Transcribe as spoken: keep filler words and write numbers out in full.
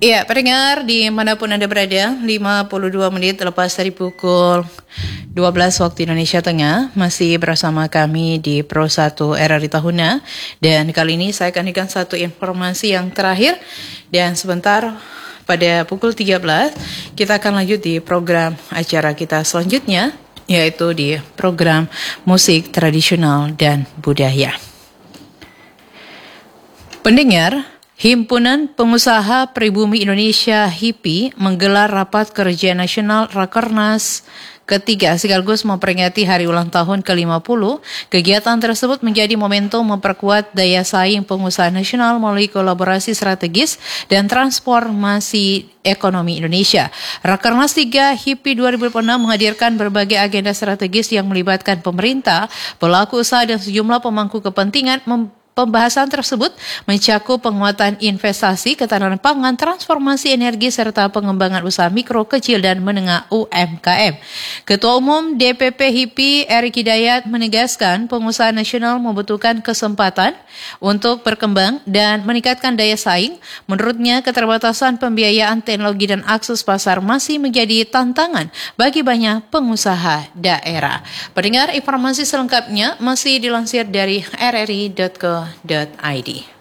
Iya, pendengar dimanapun Anda berada, lima puluh dua menit lepas dari pukul dua belas waktu Indonesia Tengah, masih bersama kami di Pro satu R R I Tahuna. Dan kali ini saya akan berikan satu informasi yang terakhir. Dan sebentar pada pukul tiga belas, kita akan lanjut di program acara kita selanjutnya, yaitu di program musik tradisional dan budaya. Pendengar, Himpunan Pengusaha Pribumi Indonesia H I P I menggelar Rapat Kerja Nasional Rakernas ketiga sekaligus memperingati hari ulang tahun ke lima puluh. Kegiatan tersebut menjadi momentum memperkuat daya saing pengusaha nasional melalui kolaborasi strategis dan transformasi ekonomi Indonesia. Rakernas tiga H I P I dua ribu dua puluh enam menghadirkan berbagai agenda strategis yang melibatkan pemerintah, pelaku usaha dan sejumlah pemangku kepentingan. Mem- Pembahasan tersebut mencakup penguatan investasi, ketahanan pangan, transformasi energi, serta pengembangan usaha mikro, kecil, dan menengah U M K M. Ketua Umum D P P H I P I, Erick Hidayat, menegaskan pengusaha nasional membutuhkan kesempatan untuk berkembang dan meningkatkan daya saing. Menurutnya, keterbatasan pembiayaan teknologi dan akses pasar masih menjadi tantangan bagi banyak pengusaha daerah. Pendengar, informasi selengkapnya masih dilansir dari r r i dot co dot i d.